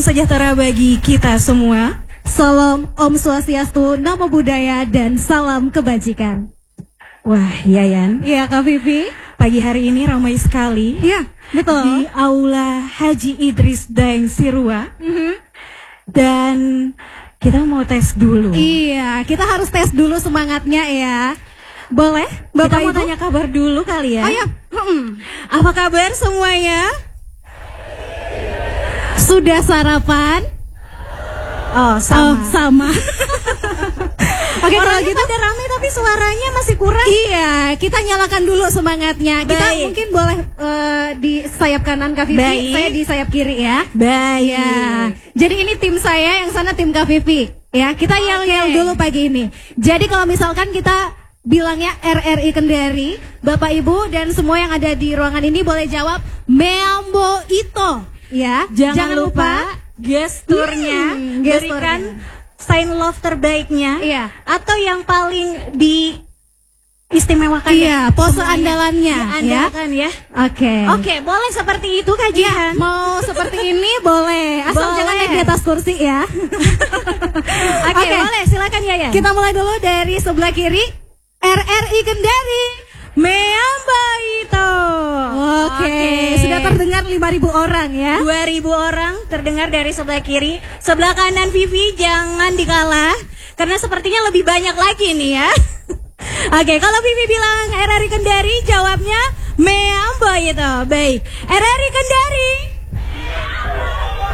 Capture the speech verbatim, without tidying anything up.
salam sejahtera bagi kita semua. Salam Om Swastiastu, Namo Buddhaya, dan salam kebajikan. Wah, Yayan. Iya, Kak Vivi. Pagi hari ini ramai sekali. Iya, betul. Di Aula Haji Idris Daeng Sirua. Mm-hmm. Dan kita mau tes dulu. Iya, kita harus tes dulu semangatnya ya. Boleh? Bapak kita mau Ibu? tanya kabar dulu kali ya. Oh ya. Hmm. Apa kabar semuanya? Sudah sarapan? Oh, sama. Oh, sama. Oke, kalau Orangnya gitu pada rame tapi suaranya masih kurang. Iya, kita nyalakan dulu semangatnya. Kita Baik. mungkin boleh uh, di sayap kanan Kak Vivi, Baik. saya di sayap kiri ya. Baik. Ya. Jadi ini tim saya, yang sana tim Kak Vivi. Ya, kita yel-yel dulu pagi ini. Jadi kalau misalkan kita bilangnya R R I Kendari, Bapak Ibu dan semua yang ada di ruangan ini boleh jawab Meambo Ito. Ya, Jangan, jangan lupa, lupa gesturnya, Hmm, berikan gesturnya. sign love terbaiknya. Iya. Atau yang paling diistimewakan. Iya, ya, pose semuanya. andalannya, Diandalkan ya. Oke. Oke, boleh seperti itu Kak Jihan. Mau seperti ini boleh, asal Boleh. jangan naik di atas kursi ya. Oke, Oke. boleh, silakan Yayan. Kita mulai dulu dari sebelah kiri, R R I Kendari. Meamba Ito. Oke, sudah terdengar lima ribu orang ya. dua ribu orang terdengar dari sebelah kiri. Sebelah kanan Vivi jangan dikalah, karena sepertinya lebih banyak lagi nih ya. Oke, kalau Vivi bilang R R I Kendari, jawabnya Meamba Ito. Baik, R R I Kendari.